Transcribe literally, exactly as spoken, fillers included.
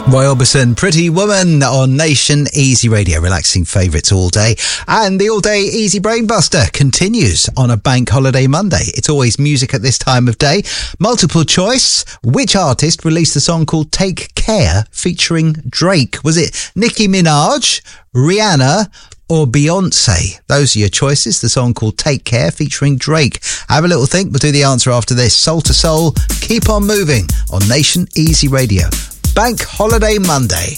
Roy Orbison, Pretty Woman on Nation Easy Radio, relaxing favourites all day. And the all-day Easy Brain Buster continues on a bank holiday Monday. It's always music at this time of day. Multiple choice. Which artist released a song called Take Care featuring Drake? Was it Nicki Minaj, Rihanna, or Beyonce? Those are your choices. The song called Take Care featuring Drake. Have a little think. We'll do the answer after this. Soul to Soul, keep on moving on Nation Easy Radio. Bank Holiday Monday.